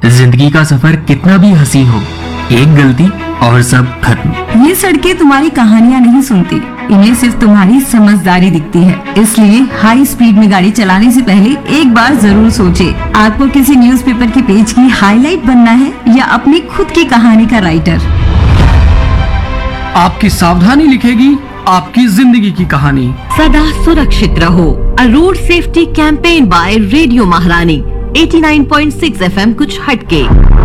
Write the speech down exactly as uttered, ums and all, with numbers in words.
जिंदगी का सफर कितना भी हसीन हो, एक गलती और सब खत्म। ये सड़कें तुम्हारी कहानियाँ नहीं सुनती, इन्हें सिर्फ तुम्हारी समझदारी दिखती है। इसलिए हाई स्पीड में गाड़ी चलाने से पहले एक बार जरूर सोचे, आपको किसी न्यूज़पेपर के पेज की हाईलाइट बनना है या अपनी खुद की कहानी का राइटर। आपकी सावधानी लिखेगी आपकी जिंदगी की कहानी। सदा सुरक्षित रहो। अ road safety campaign bye radio महारानी eighty nine point six F M कुछ हटके।